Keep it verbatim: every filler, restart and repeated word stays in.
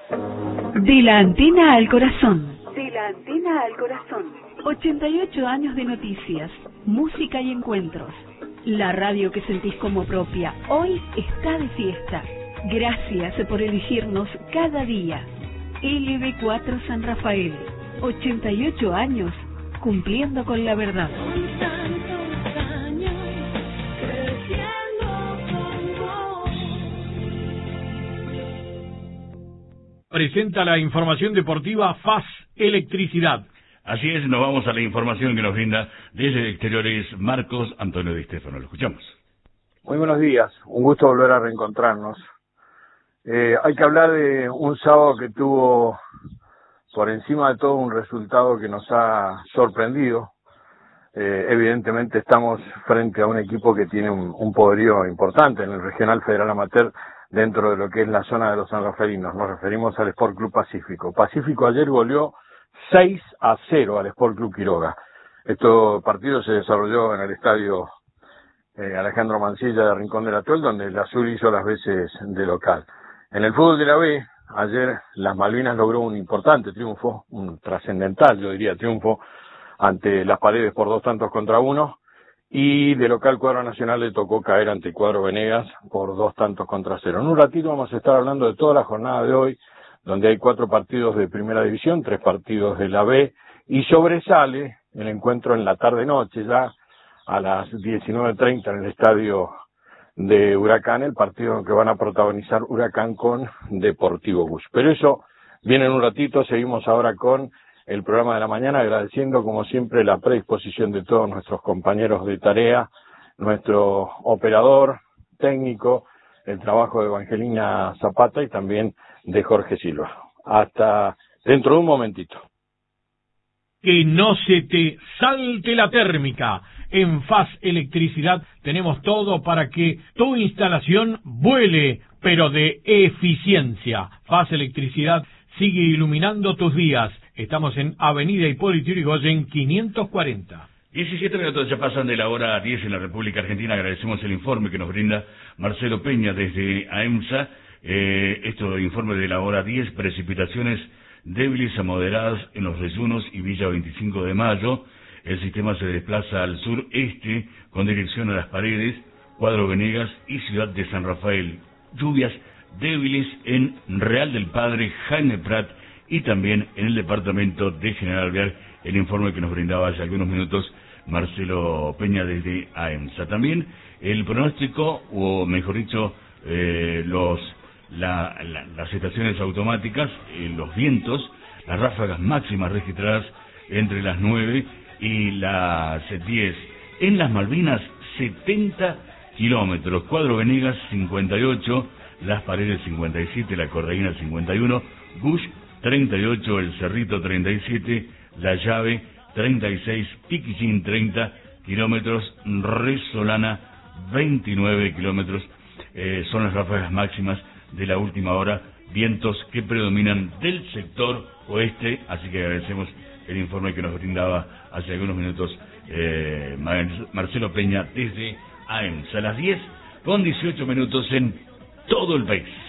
De la antena al corazón. De la antena al corazón. ochenta y ocho años de noticias, música y encuentros. La radio que sentís como propia, hoy está de fiesta. Gracias por elegirnos cada día. L B cuatro San Rafael, ochenta y ocho años, cumpliendo con la verdad. Presenta la información deportiva F A S Electricidad. Así es, nos vamos a la información que nos brinda desde Exteriores Marcos Antonio Di Stefano. Lo escuchamos. Muy buenos días, un gusto volver a reencontrarnos. Eh, hay que hablar de un sábado que tuvo por encima de todo un resultado que nos ha sorprendido. Eh, evidentemente estamos frente a un equipo que tiene un, un poderío importante en el Regional Federal Amateur dentro de lo que es la zona de los sanrafaelinos. Nos referimos al Sport Club Pacífico. Pacífico ayer goleó seis a cero al Sport Club Quiroga. Este partido se desarrolló en el estadio eh, Alejandro Mancilla de Rincón del Atuel, donde el Azul hizo las veces de local. En el fútbol de la B, ayer las Malvinas logró un importante triunfo, un trascendental, yo diría, triunfo ante las Paredes por dos tantos contra uno, y de local Cuadro Nacional le tocó caer ante Cuadro Venegas por dos tantos contra cero. En un ratito vamos a estar hablando de toda la jornada de hoy, donde hay cuatro partidos de Primera División, tres partidos de la B, y sobresale el encuentro en la tarde-noche, ya a las diecinueve treinta en el estadio de Huracán, el partido que van a protagonizar Huracán con Deportivo Bush. Pero eso viene en un ratito. Seguimos ahora con el programa de la mañana, agradeciendo como siempre la predisposición de todos nuestros compañeros de tarea, nuestro operador técnico, el trabajo de Evangelina Zapata y también de Jorge Silva. Hasta dentro de un momentito. Que no se te salte la térmica. En F A S Electricidad tenemos todo para que tu instalación vuele, pero de eficiencia. F A S Electricidad sigue iluminando tus días. Estamos en Avenida Hipólito Yrigoyen quinientos cuarenta. diecisiete minutos ya pasan de la hora diez en la República Argentina. Agradecemos el informe que nos brinda Marcelo Peña desde AEMSA. Eh, esto informe de la hora diez, precipitaciones débiles a moderadas en los Reyunos y Villa veinticinco de Mayo. El sistema se desplaza al sureste con dirección a Las Paredes, Cuadro Venegas y Ciudad de San Rafael. Lluvias débiles en Real del Padre, Jaime Prat y también en el departamento de General Alvear. El informe que nos brindaba hace algunos minutos Marcelo Peña desde AEMSA. También el pronóstico, o mejor dicho, eh, los la, la, las estaciones automáticas, eh, los vientos, las ráfagas máximas registradas entre las nueve y las diez. En las Malvinas, setenta kilómetros. Cuadro Venegas, cincuenta y ocho. Las Paredes, cincuenta y siete. La Cordeína, cincuenta y uno. Bush, treinta y ocho. El Cerrito, treinta y siete. La Llave, treinta y seis. Piquillín, treinta kilómetros. Resolana, veintinueve kilómetros. Eh, son las ráfagas máximas de la última hora. Vientos que predominan del sector oeste. Así que agradecemos el informe que nos brindaba hace algunos minutos eh, Marcelo Peña desde AEMSA. A las diez con dieciocho minutos en todo el país.